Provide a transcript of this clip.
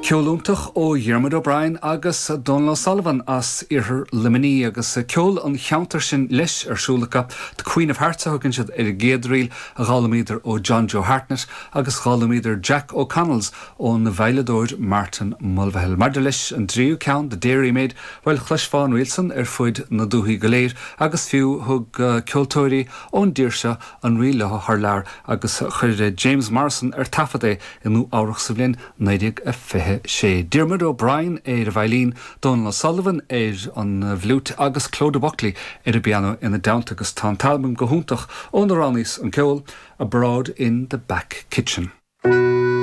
Ceolúntaach ó Diarmuid O'Brien agus Donal O'Sullivan as iarthar limaní agus ceol an cheantar sin leis arsúlacha the Queen of Hearts a thugann siad géadríl a ghalamídir ó John Joe Hartnett agus ghalamídir Jack O'Connells ó na bhailedóid Martin Mulvihill. Mar de leis an tríú ceann de Dairy Maid bhfuil Chluisfán Wilson fuid na dúthaí go léir agus fiú thug ceoltóirí ón díirse an riile th lear agus chuir James Morrison tafada inú áireach sa bhliain 1950 sé. Diarmuid O'Brien a bhailín, Donal O'Sullivan an bhlút agus Clóda Buckley a piano ina Downta agus tá talbum go húntaach ón na ránís an ceol abroad in the back kitchen.